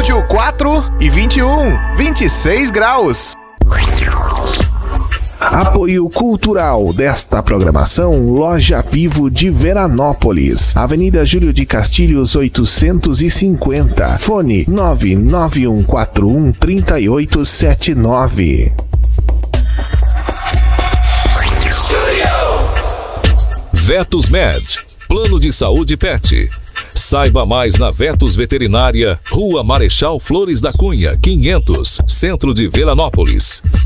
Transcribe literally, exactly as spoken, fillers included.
Estúdio quatro e vinte e um, vinte e seis graus. Apoio cultural desta programação, Loja Vivo de Veranópolis, Avenida Júlio de Castilhos oitocentos e cinquenta, fone nove nove um quatro um três oito sete nove. Vetos Med, Plano de Saúde Pet. Saiba mais na Vetos Veterinária, Rua Marechal Flores da Cunha, quinhentos, Centro de Veranópolis.